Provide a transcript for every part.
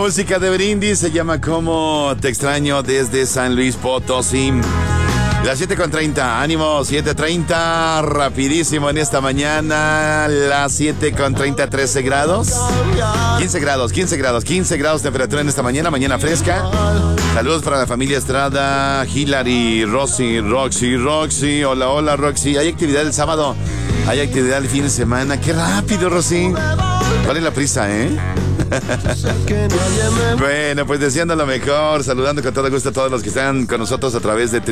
música de brindis se llama Como Te Extraño desde San Luis Potosí. Las 7:30, ánimo, 7:30, rapidísimo en esta mañana, las 7:30, 13 grados, 15 grados temperatura en esta mañana fresca. Saludos para la familia Estrada, Hilary, Roxy, hola Roxy. ¿Hay actividad el sábado? ¿Hay actividad el fin de semana? ¡Qué rápido, Rosy! ¿Cuál es la prisa, Bueno, pues deseando lo mejor, saludando con todo gusto a todos los que están con nosotros a través de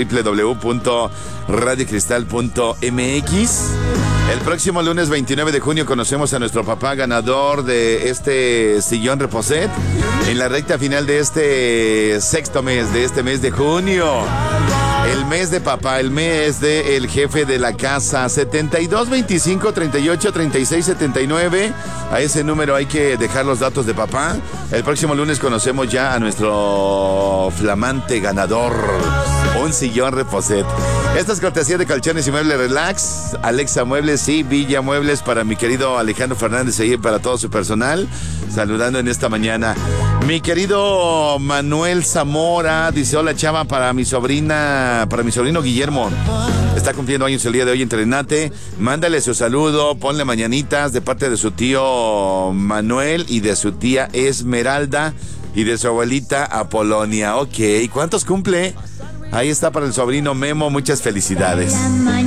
www.radiocristal.mx. El próximo lunes 29 de junio conocemos a nuestro papá ganador de este sillón Reposet en la recta final de este sexto mes, de este mes de junio. El mes de papá, el mes de el jefe de la casa, 72 25 38 36 79. A ese número hay que dejar los datos de papá. El próximo lunes conocemos ya a nuestro flamante ganador, un sillón Reposet. Esta es cortesía de Colchones y Muebles Relax, Alexa Muebles y Villa Muebles, para mi querido Alejandro Fernández y para todo su personal, saludando en esta mañana. Mi querido Manuel Zamora dice: hola chava, para mi sobrino Guillermo. Está cumpliendo años el día de hoy en Trenate. Mándale su saludo, ponle mañanitas de parte de su tío Manuel y de su tía Esmeralda y de su abuelita Apolonia. Ok, ¿cuántos cumple? Ahí está para el sobrino Memo, muchas felicidades.